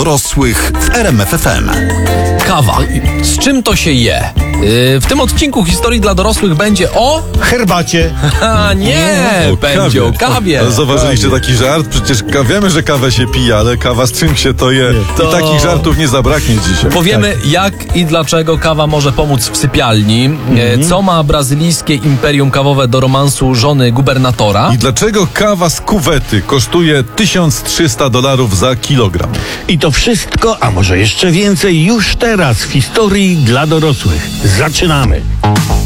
Dorosłych w RMF FM. Kawa. Z czym to się je? W tym odcinku historii dla dorosłych będzie o... herbacie. A nie, będzie o kawie. Ale zauważyliście taki żart? Przecież wiemy, że kawę się pije, ale kawa z czym się to je? To- I takich żartów nie zabraknie dzisiaj. Powiemy jak i dlaczego kawa może pomóc w sypialni, co ma brazylijskie imperium kawowe do romansu żony gubernatora. I dlaczego kawa z kuwety kosztuje $1300 za kilogram? I to wszystko, a może jeszcze więcej, już teraz w historii dla dorosłych. Zaczynamy.